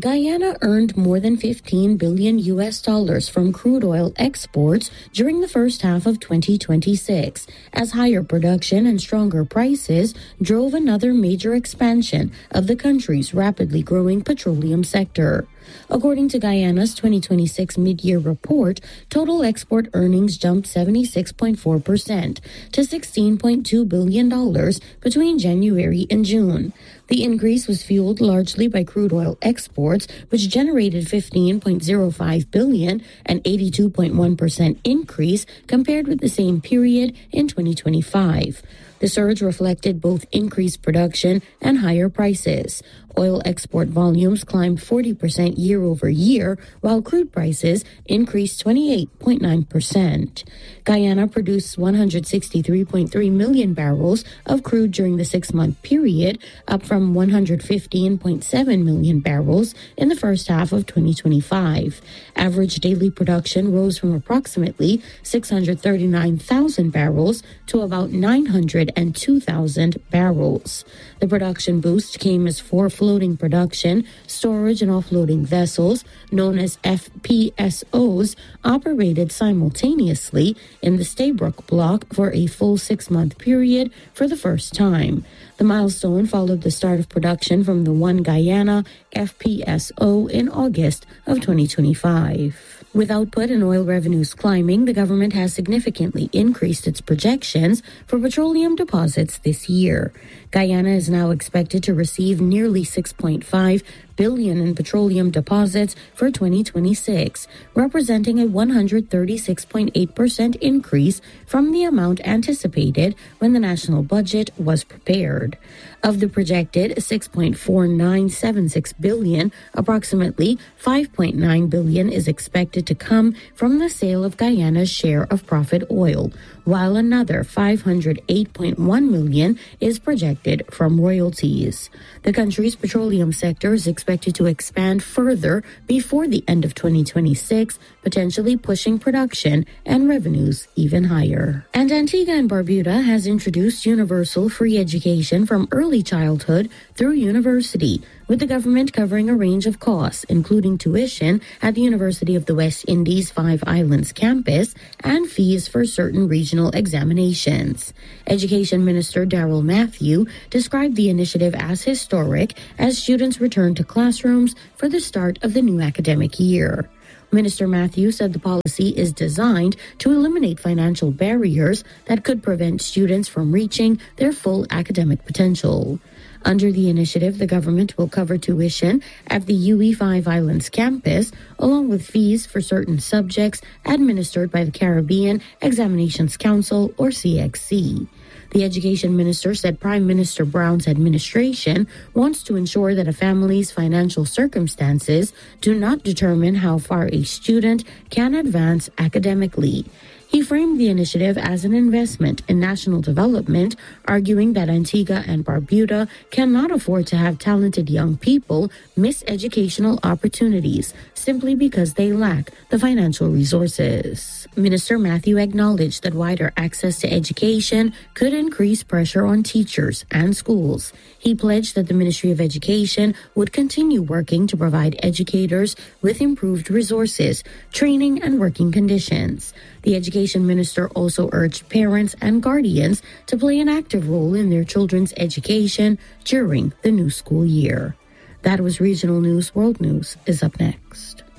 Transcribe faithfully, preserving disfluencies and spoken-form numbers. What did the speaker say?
Guyana earned more than fifteen billion U S dollars from crude oil exports during the first half of twenty twenty-six, as higher production and stronger prices drove another major expansion of the country's rapidly growing petroleum sector. According to Guyana's twenty twenty-six mid-year report, total export earnings jumped seventy-six point four percent to sixteen point two billion dollars between January and June. The increase was fueled largely by crude oil exports, which generated fifteen point zero five billion dollars, an eighty-two point one percent increase compared with the same period in twenty twenty-five. The surge reflected both increased production and higher prices. Oil export volumes climbed forty percent year over year, while crude prices increased twenty-eight point nine percent. Guyana produced one hundred sixty-three point three million barrels of crude during the six-month period, up from one hundred fifteen point seven million barrels in the first half of twenty twenty-five. Average daily production rose from approximately six hundred thirty-nine thousand barrels to about nine hundred two thousand barrels. The production boost came as four floating production, storage, and offloading vessels, known as F P S Os, operated simultaneously in the Stabroek block for a full six-month period for the first time. The milestone followed the start of production from the One Guyana F P S O in August of twenty twenty-five. With output and oil revenues climbing, the government has significantly increased its projections for petroleum deposits this year. Guyana is now expected to receive nearly six point five billion dollars in petroleum deposits for twenty twenty-six, representing a one hundred thirty-six point eight percent increase from the amount anticipated when the national budget was prepared. Of the projected six point four nine seven six billion dollars, approximately five point nine billion dollars is expected to come from the sale of Guyana's share of profit oil, while another five hundred eight point one million dollars is projected from royalties. The country's petroleum sector is expected to expand further before the end of twenty twenty-six, potentially pushing production and revenues even higher. And Antigua and Barbuda has introduced universal free education from early childhood through university, with the government covering a range of costs, including tuition at the University of the West Indies Five Islands campus and fees for certain regional examinations. Education Minister Darrell Matthew described the initiative as historic as students return to classrooms for the start of the new academic year. Minister Matthew said the policy is designed to eliminate financial barriers that could prevent students from reaching their full academic potential. Under the initiative, the government will cover tuition at the U E Five Islands campus, along with fees for certain subjects administered by the Caribbean Examinations Council, or C X C. The education minister said Prime Minister Brown's administration wants to ensure that a family's financial circumstances do not determine how far a student can advance academically. He framed the initiative as an investment in national development, arguing that Antigua and Barbuda cannot afford to have talented young people miss educational opportunities simply because they lack the financial resources. Minister Matthew acknowledged that wider access to education could increase pressure on teachers and schools. He pledged that the Ministry of Education would continue working to provide educators with improved resources, training, and working conditions. The education minister also urged parents and guardians to play an active role in their children's education during the new school year. That was Regional News. World News is up next.